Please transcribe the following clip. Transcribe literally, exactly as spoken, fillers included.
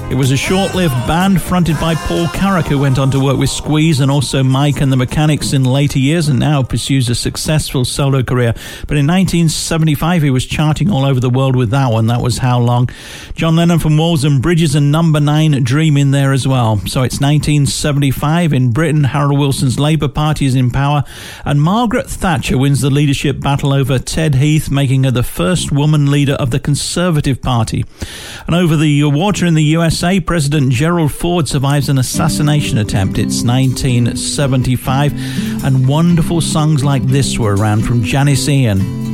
It was a short-lived band fronted by Paul Carrack, who went on to work with Squeeze and also Mike and the Mechanics in later years and now pursues a successful solo career. But in nineteen seventy-five, he was charting all over the world with that one. That was How Long. John Lennon from Walls and Bridges and Number Nine, Dream in there as well. So it's nineteen seventy-five. In Britain, Harold Wilson's Labour Party is in power, and Margaret Thatcher wins the leadership battle over Ted Heath, making her the first woman leader of the Conservative Party. And over the water in the U S A, President Gerald Ford survives an assassination attempt. It's nineteen seventy-five, and wonderful songs like this were around from Janis Ian.